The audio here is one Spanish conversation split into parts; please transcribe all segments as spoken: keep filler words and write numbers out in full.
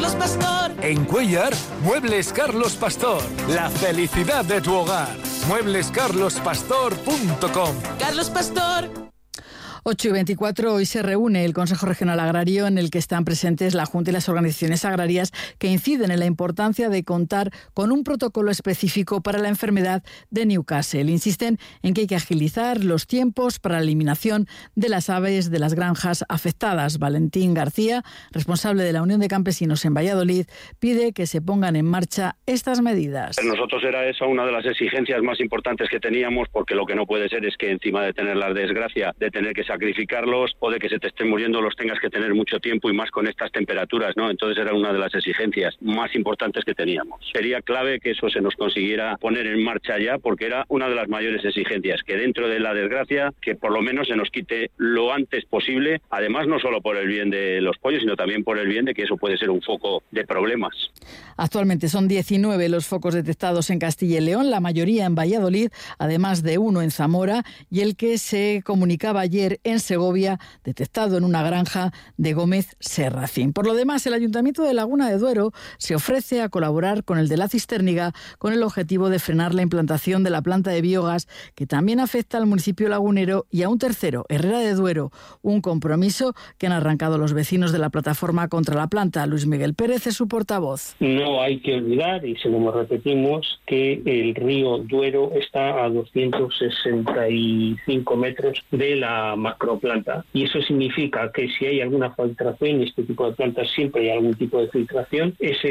Carlos Pastor. En Cuéllar, Muebles Carlos Pastor. La felicidad de tu hogar. muebles carlos pastor punto com. Carlos Pastor. ocho y veinticuatro, hoy se reúne el Consejo Regional Agrario en el que están presentes la Junta y las organizaciones agrarias que inciden en la importancia de contar con un protocolo específico para la enfermedad de Newcastle. Insisten en que hay que agilizar los tiempos para la eliminación de las aves de las granjas afectadas. Valentín García, responsable de la Unión de Campesinos en Valladolid, pide que se pongan en marcha estas medidas. Nosotros era esa una de las exigencias más importantes que teníamos, porque lo que no puede ser es que encima de tener la desgracia de tener que sacrificarlos o de que se te estén muriendo los tengas que tener mucho tiempo, y más con estas temperaturas, ¿no? Entonces era una de las exigencias más importantes que teníamos. Sería clave que eso se nos consiguiera poner en marcha ya, porque era una de las mayores exigencias, que dentro de la desgracia, que por lo menos se nos quite lo antes posible, además no solo por el bien de los pollos, sino también por el bien de que eso puede ser un foco de problemas. Actualmente son diecinueve los focos detectados en Castilla y León, la mayoría en Valladolid, además de uno en Zamora, y el que se comunicaba ayer en Segovia, detectado en una granja de Gómez Serracín. Por lo demás, el Ayuntamiento de Laguna de Duero se ofrece a colaborar con el de la Cisterniga con el objetivo de frenar la implantación de la planta de biogás, que también afecta al municipio lagunero y a un tercero, Herrera de Duero, un compromiso que han arrancado los vecinos de la plataforma contra la planta. Luis Miguel Pérez es su portavoz. No hay que olvidar, y se lo repetimos, que el río Duero está a doscientos sesenta y cinco metros de la macroplanta, y eso significa que si hay alguna filtración, este tipo de plantas siempre hay algún tipo de filtración,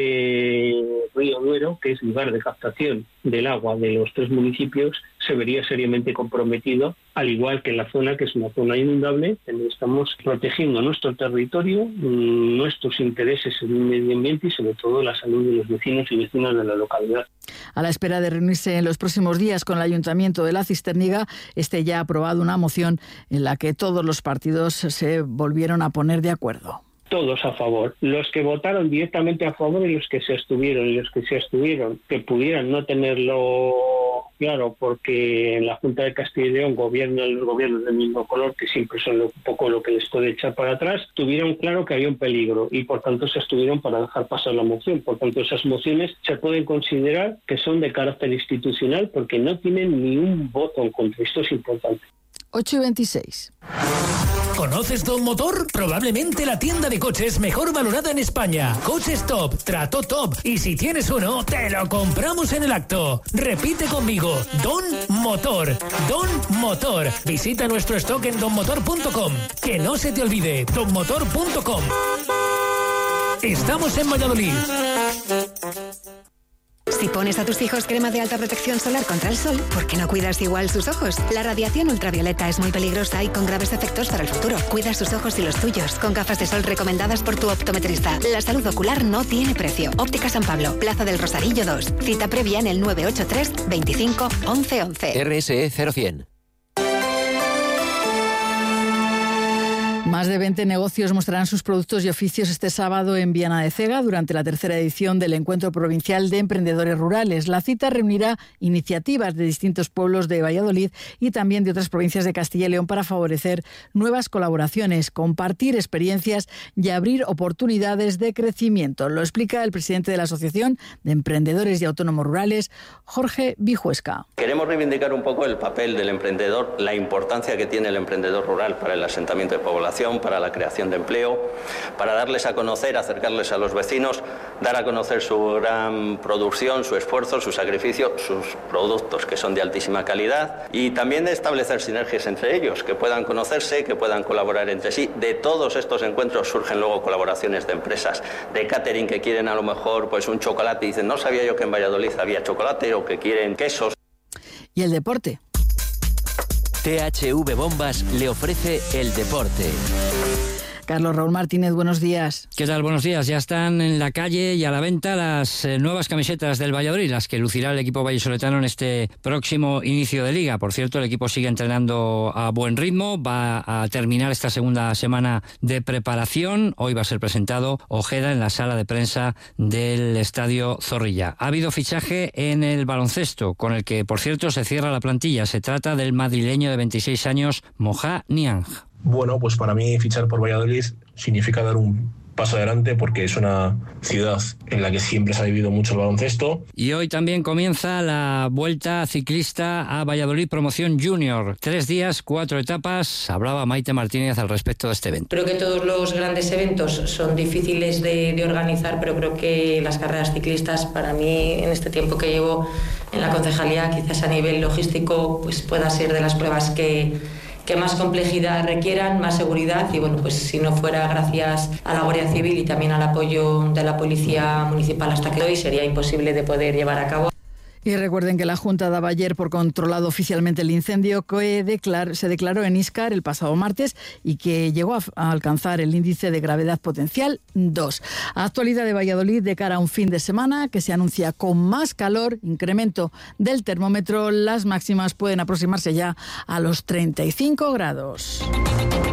ese río Duero, que es lugar de captación del agua de los tres municipios, se vería seriamente comprometido, al igual que en la zona, que es una zona inundable, donde estamos protegiendo nuestro territorio, nuestros intereses en el medio ambiente y sobre todo la salud de los vecinos y vecinas de la localidad. A la espera de reunirse en los próximos días con el Ayuntamiento de la Cisterniga, este ya ha aprobado una moción en la que todos los partidos se volvieron a poner de acuerdo. Todos a favor. Los que votaron directamente a favor y los que se abstuvieron, y los que se abstuvieron, que pudieran no tenerlo claro, porque en la Junta de Castilla y León gobiernan los gobiernos del mismo color, que siempre son un poco lo que les puede echar para atrás, tuvieron claro que había un peligro y por tanto se abstuvieron para dejar pasar la moción. Por tanto, esas mociones se pueden considerar que son de carácter institucional porque no tienen ni un voto en contra. Esto es importante. ocho y veintiséis. ¿Conoces Don Motor? Probablemente la tienda de coches mejor valorada en España. Coches top, trato top. Y si tienes uno, te lo compramos en el acto. Repite conmigo, Don Motor. Don Motor. Visita nuestro stock en don motor punto com. Que no se te olvide, don motor punto com. Estamos en Valladolid. Si pones a tus hijos crema de alta protección solar contra el sol, ¿por qué no cuidas igual sus ojos? La radiación ultravioleta es muy peligrosa y con graves efectos para el futuro. Cuida sus ojos y los tuyos con gafas de sol recomendadas por tu optometrista. La salud ocular no tiene precio. Óptica San Pablo, Plaza del Rosarillo dos. Cita previa en el nueve ocho tres, veinticinco, once once. R S E cero cien. Más de veinte negocios mostrarán sus productos y oficios este sábado en Viana de Cega durante la tercera edición del Encuentro Provincial de Emprendedores Rurales. La cita reunirá iniciativas de distintos pueblos de Valladolid y también de otras provincias de Castilla y León para favorecer nuevas colaboraciones, compartir experiencias y abrir oportunidades de crecimiento. Lo explica el presidente de la Asociación de Emprendedores y Autónomos Rurales, Jorge Vijuesca. Queremos reivindicar un poco el papel del emprendedor, la importancia que tiene el emprendedor rural para el asentamiento de población, para la creación de empleo, para darles a conocer, acercarles a los vecinos, dar a conocer su gran producción, su esfuerzo, su sacrificio, sus productos que son de altísima calidad, y también de establecer sinergias entre ellos, que puedan conocerse, que puedan colaborar entre sí. De todos estos encuentros surgen luego colaboraciones de empresas, de catering que quieren a lo mejor pues un chocolate y dicen no sabía yo que en Valladolid había chocolate, o que quieren quesos. Y el deporte. T H V Bombas le ofrece el deporte. Carlos Raúl Martínez, buenos días. ¿Qué tal? Buenos días. Ya están en la calle y a la venta las eh, nuevas camisetas del Valladolid, las que lucirá el equipo vallisoletano en este próximo inicio de liga. Por cierto, el equipo sigue entrenando a buen ritmo, va a terminar esta segunda semana de preparación. Hoy va a ser presentado Ojeda en la sala de prensa del Estadio Zorrilla. Ha habido fichaje en el baloncesto, con el que, por cierto, se cierra la plantilla. Se trata del madrileño de veintiséis años, Moja Niang. Bueno, pues para mí fichar por Valladolid significa dar un paso adelante porque es una ciudad en la que siempre se ha vivido mucho el baloncesto. Y hoy también comienza la Vuelta Ciclista a Valladolid Promoción Junior. Tres días, cuatro etapas. Hablaba Maite Martínez al respecto de este evento. Creo que todos los grandes eventos son difíciles de, de organizar, pero creo que las carreras ciclistas, para mí, en este tiempo que llevo en la concejalía, quizás a nivel logístico, pues pueda ser de las pruebas que que más complejidad requieran, más seguridad, y bueno, pues si no fuera gracias a la Guardia Civil y también al apoyo de la Policía Municipal hasta que hoy, sería imposible de poder llevar a cabo. Y recuerden que la Junta daba ayer por controlado oficialmente el incendio que declar, se declaró en Íscar el pasado martes y que llegó a, a alcanzar el índice de gravedad potencial dos. Actualidad de Valladolid de cara a un fin de semana que se anuncia con más calor, incremento del termómetro, las máximas pueden aproximarse ya a los treinta y cinco grados.